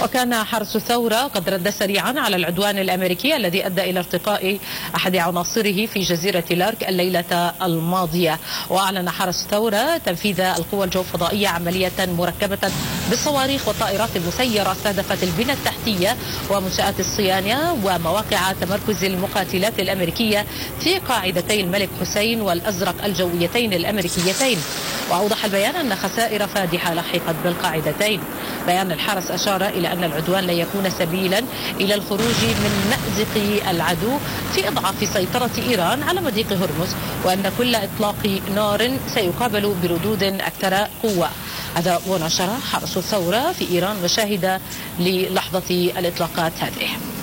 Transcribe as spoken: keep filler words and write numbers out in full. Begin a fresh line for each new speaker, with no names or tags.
وكان حرس الثورة قد رد سريعا على العدوان الأمريكي الذي أدى إلى ارتقاء أحد عناصره في جزيرة لارك الليلة الماضية. وأعلن حرس الثورة تنفيذ القوى الجو الفضائية عملية مركبة بالصواريخ والطائرات المسيرة استهدفت البنى التحتية ومنشآت الصيانة ومواقع تمركز المقاتلات الأمريكية في قاعدتي الملك حسين والأزرق الجويتين الأمريكيتين. وأوضح البيان أن خسائر فادحة لحقت بالقاعدتين. بيان الحرس أشار إلى أن العدوان لا يكون سبيلا إلى الخروج من مأزق العدو في إضعاف سيطرة إيران على مضيق هرمز، وأن كل إطلاق نار سيقابل بردود أكثر قوة. هذا ونشر حرس الثورة في إيران مشاهد للحظة الإطلاقات هذه.